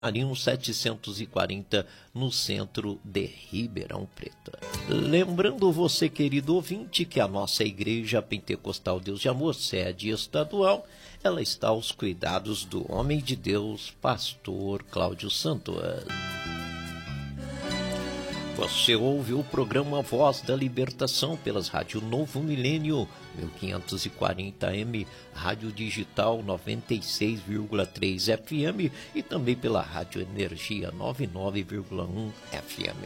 Marinho 740, no centro de Ribeirão Preto. Lembrando você, querido ouvinte, que a nossa Igreja Pentecostal Deus de Amor, sede estadual, ela está aos cuidados do homem de Deus, pastor Cláudio Santos. Você ouve o programa Voz da Libertação pelas Rádio Novo Milênio, 1540M, Rádio Digital 96,3 FM e também pela Rádio Energia 99,1 FM.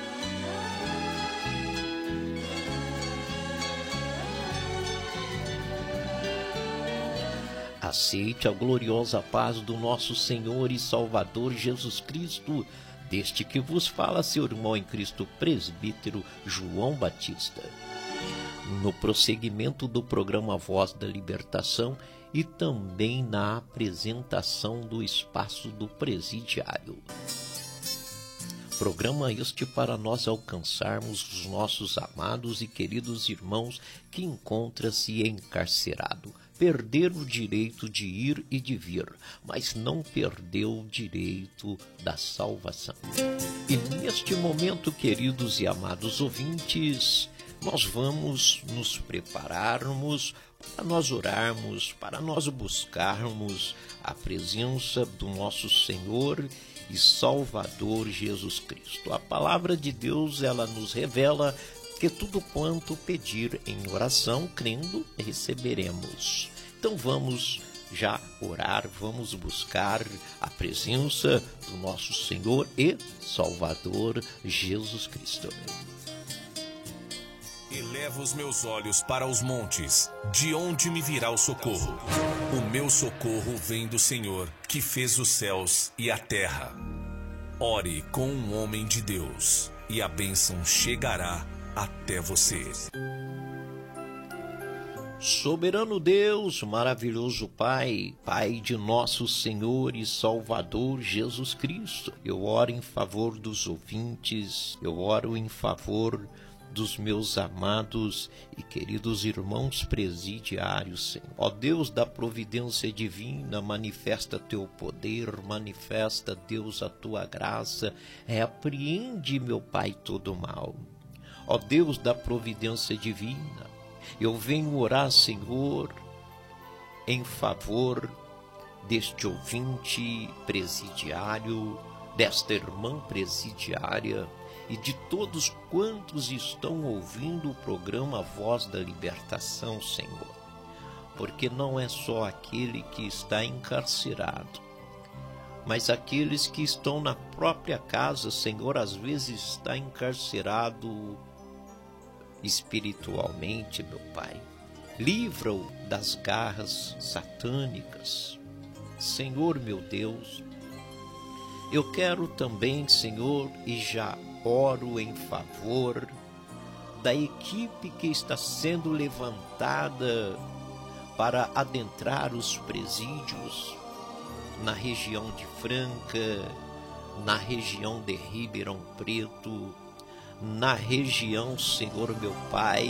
Aceite a gloriosa paz do nosso Senhor e Salvador Jesus Cristo, deste que vos fala seu irmão em Cristo, presbítero João Batista. No prosseguimento do programa Voz da Libertação e também na apresentação do espaço do presidiário. Programa este para nós alcançarmos os nossos amados e queridos irmãos que encontram-se encarcerados. Perder o direito de ir e de vir, mas não perdeu o direito da salvação. E neste momento, queridos e amados ouvintes, nós vamos nos prepararmos para nós orarmos, para nós buscarmos a presença do nosso Senhor e Salvador Jesus Cristo. A palavra de Deus, ela nos revela que tudo quanto pedir em oração, crendo, receberemos. Então vamos já orar, vamos buscar a presença do nosso Senhor e Salvador Jesus Cristo. Elevo os meus olhos para os montes, de onde me virá o socorro? O meu socorro vem do Senhor, que fez os céus e a terra. Ore com um homem de Deus, e a bênção chegará até você. Soberano Deus, maravilhoso Pai, Pai de nosso Senhor e Salvador Jesus Cristo, eu oro em favor dos ouvintes, eu oro em favor dos meus amados e queridos irmãos presidiários, Senhor. Ó Deus da providência divina, manifesta teu poder, manifesta, Deus, a tua graça, repreende, meu Pai, todo mal. Ó Deus da providência divina, eu venho orar, Senhor, em favor deste ouvinte presidiário, desta irmã presidiária e de todos quantos estão ouvindo o programa Voz da Libertação, Senhor. Porque não é só aquele que está encarcerado, mas aqueles que estão na própria casa, Senhor, às vezes está encarcerado espiritualmente, meu Pai. Livra-o das garras satânicas. Senhor, meu Deus, eu quero também, Senhor, e já oro em favor da equipe que está sendo levantada para adentrar os presídios na região de Franca, na região de Ribeirão Preto, na região, Senhor meu Pai,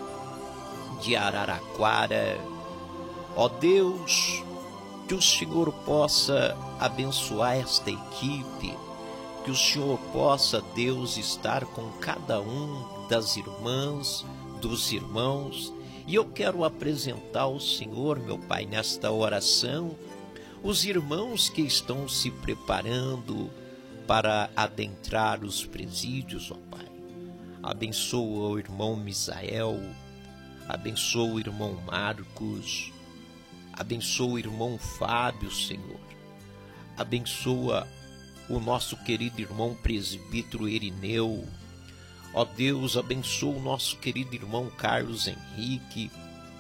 de Araraquara. Ó Deus, que o Senhor possa abençoar esta equipe, que o Senhor possa, Deus, estar com cada um das irmãs, dos irmãos. E eu quero apresentar ao Senhor, meu Pai, nesta oração, os irmãos que estão se preparando para adentrar os presídios, ó Pai. Abençoa o irmão Misael, abençoa o irmão Marcos, abençoa o irmão Fábio, Senhor. Abençoa o nosso querido irmão presbítero Erineu. Ó Deus, abençoa o nosso querido irmão Carlos Henrique.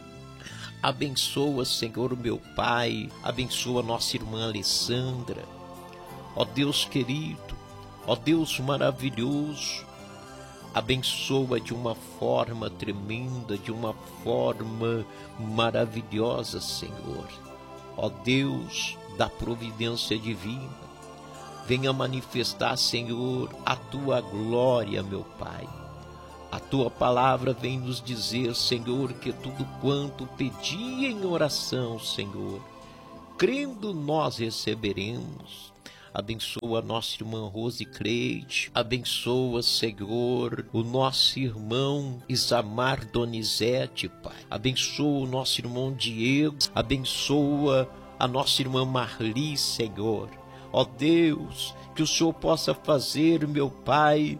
Abençoa, Senhor, meu Pai, abençoa nossa irmã Alessandra. Ó Deus querido, ó Deus maravilhoso, abençoa de uma forma tremenda, de uma forma maravilhosa, Senhor. Ó Deus da providência divina, venha manifestar, Senhor, a tua glória, meu Pai. A tua palavra vem nos dizer, Senhor, que tudo quanto pedi em oração, Senhor, crendo nós receberemos. Abençoa a nossa irmã Rose Cleide. Abençoa, Senhor, o nosso irmão Isamar Donizete, Pai. Abençoa o nosso irmão Diego. Abençoa a nossa irmã Marli, Senhor. Ó Deus, que o Senhor possa fazer, meu Pai,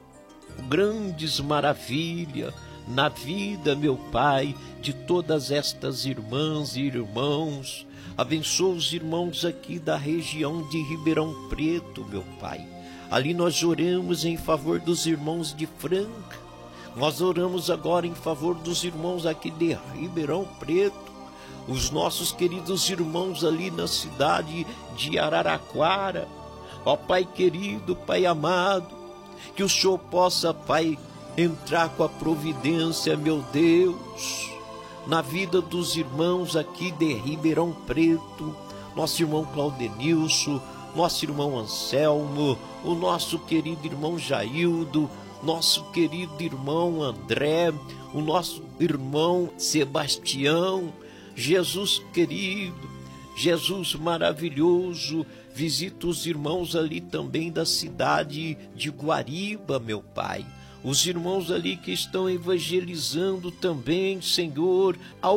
grandes maravilhas na vida, meu Pai, de todas estas irmãs e irmãos. Abençoa os irmãos aqui da região de Ribeirão Preto, meu Pai. Ali nós oramos em favor dos irmãos de Franca. Nós oramos agora em favor dos irmãos aqui de Ribeirão Preto. Os nossos queridos irmãos ali na cidade de Araraquara. Ó Pai querido, Pai amado, que o Senhor possa, Pai, entrar com a providência, meu Deus, na vida dos irmãos aqui de Ribeirão Preto, nosso irmão Claudenilson, nosso irmão Anselmo, o nosso querido irmão Jaildo, nosso querido irmão André, o nosso irmão Sebastião. Jesus querido, Jesus maravilhoso, visita os irmãos ali também da cidade de Guariba, meu Pai. Os irmãos ali que estão evangelizando também, Senhor,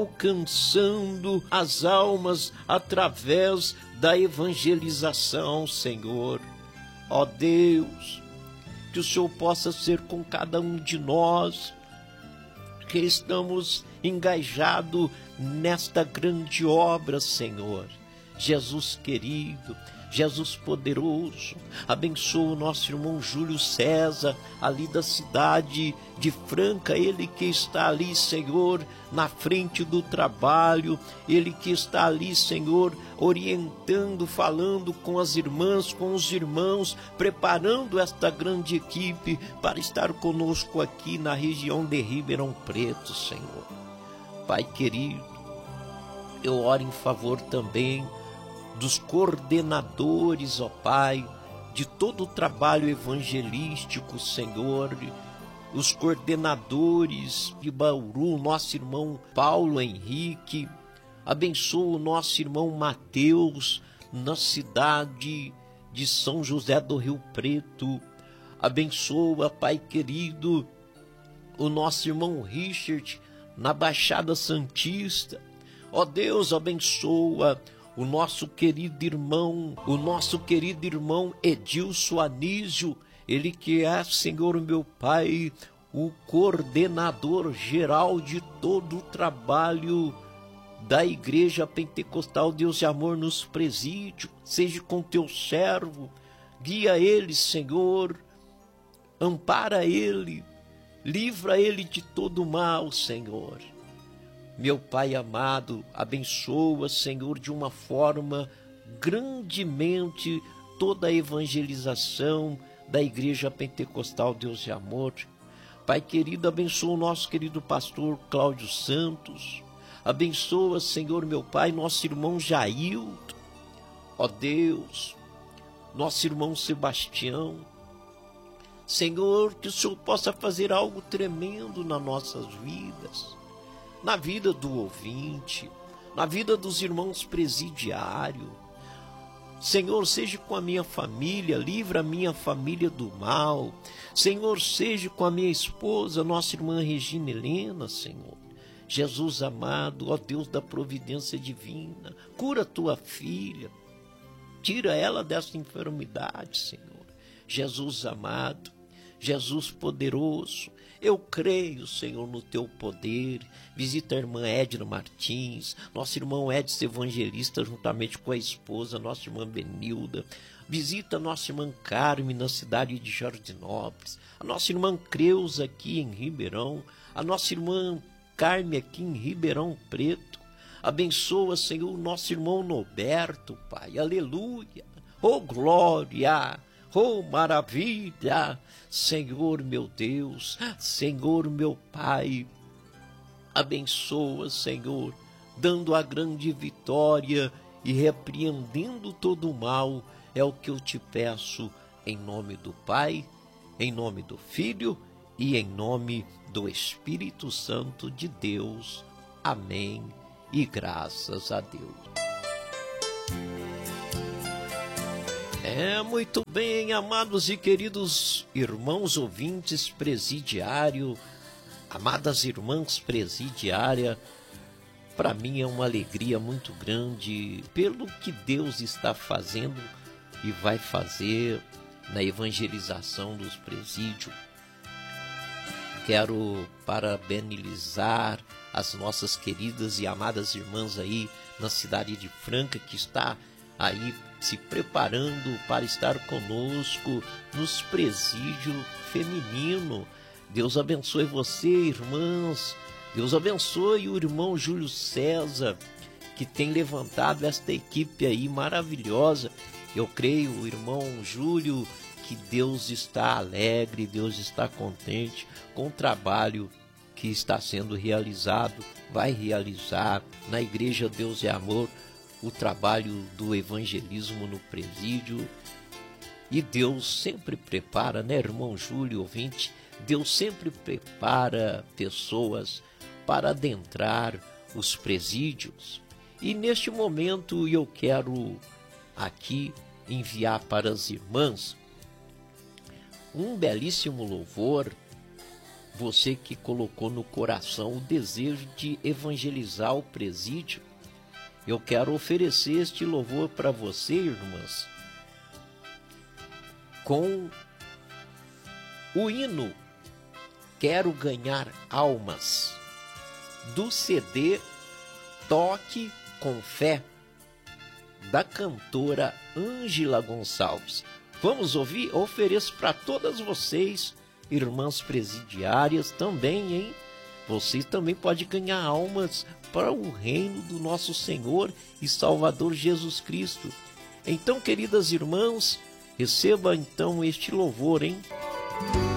alcançando as almas através da evangelização, Senhor. Ó Deus, que o Senhor possa ser com cada um de nós, que estamos engajados nesta grande obra, Senhor. Jesus querido, Jesus poderoso, abençoa o nosso irmão Júlio César, ali da cidade de Franca, ele que está ali, Senhor, na frente do trabalho, ele que está ali, Senhor, orientando, falando com as irmãs, com os irmãos, preparando esta grande equipe para estar conosco aqui na região de Ribeirão Preto, Senhor. Pai querido, eu oro em favor também dos coordenadores, ó Pai, de todo o trabalho evangelístico, Senhor, os coordenadores de Bauru, nosso irmão Paulo Henrique, abençoa o nosso irmão Mateus, na cidade de São José do Rio Preto, abençoa, Pai querido, o nosso irmão Richard, na Baixada Santista. Ó Deus, abençoa o nosso querido irmão Edilson Anísio, ele que é, Senhor meu Pai, o coordenador geral de todo o trabalho da Igreja Pentecostal Deus de Amor nos presídios. Seja com teu servo, guia ele, Senhor, ampara ele, livra ele de todo mal, Senhor. Meu Pai amado, abençoa, Senhor, de uma forma grandemente toda a evangelização da Igreja Pentecostal Deus de Amor. Pai querido, abençoa o nosso querido pastor Cláudio Santos. Abençoa, Senhor, meu Pai, nosso irmão Jaildo. Ó Deus, nosso irmão Sebastião. Senhor, que o Senhor possa fazer algo tremendo nas nossas vidas, na vida do ouvinte, na vida dos irmãos presidiários. Senhor, seja com a minha família, livra a minha família do mal. Senhor, seja com a minha esposa, nossa irmã Regina Helena, Senhor. Jesus amado, ó Deus da providência divina, cura tua filha, tira ela dessa enfermidade, Senhor. Jesus amado, Jesus poderoso, eu creio, Senhor, no teu poder. Visita a irmã Edna Martins, nosso irmão Edson Evangelista, juntamente com a esposa, nossa irmã Benilda. Visita a nossa irmã Carme na cidade de Jardinópolis, a nossa irmã Creuza aqui em Ribeirão, a nossa irmã Carme aqui em Ribeirão Preto. Abençoa, Senhor, o nosso irmão Noberto, Pai. Aleluia. Oh, glória. Oh, maravilha. Senhor, meu Deus. Senhor, meu Pai. Abençoa, Senhor, dando a grande vitória e repreendendo todo o mal. É o que eu te peço, em nome do Pai, em nome do Filho e em nome do Espírito Santo de Deus. Amém. E graças a Deus. Muito bem, amados e queridos irmãos ouvintes presidiário, amadas irmãs presidiária, para mim é uma alegria muito grande pelo que Deus está fazendo e vai fazer na evangelização dos presídios. Quero parabenizar as nossas queridas e amadas irmãs aí na cidade de Franca, que está aí se preparando para estar conosco nos presídios feminino. Deus abençoe você, irmãs. Deus abençoe o irmão Júlio César, que tem levantado esta equipe aí maravilhosa. Eu creio, o irmão Júlio, que Deus está alegre, Deus está contente com o trabalho que está sendo realizado, vai realizar na Igreja Deus é Amor, o trabalho do evangelismo no presídio. E Deus sempre prepara, né, irmão Júlio, ouvinte? Deus sempre prepara pessoas para adentrar os presídios. E neste momento eu quero aqui enviar para as irmãs um belíssimo louvor. Você que colocou no coração o desejo de evangelizar o presídio, eu quero oferecer este louvor para você, irmãs, com o hino Quero Ganhar Almas, do CD Toque com Fé, da cantora Ângela Gonçalves. Vamos ouvir? Ofereço para todas vocês, irmãs presidiárias, também, hein? Vocês também podem ganhar almas para o reino do nosso Senhor e Salvador Jesus Cristo. Então, queridas irmãs, receba então este louvor, hein?